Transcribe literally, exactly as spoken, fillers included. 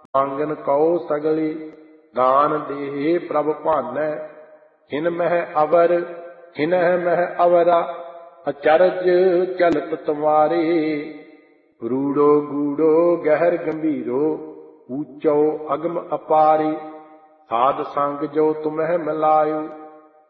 ਆਂਗਨ Q ਸਗਲੀ ਦਾਨ ਦੇਹ ਪ੍ਰਭ ਭਾਨੈ। हिन मह अवर हिनह मह अवरा अचरज चलत तुम्हारे। रूड़ो गूड़ो गहर गंभीरो ऊंचो अगम अपारे। साध संग जो तुम्हें मिलायो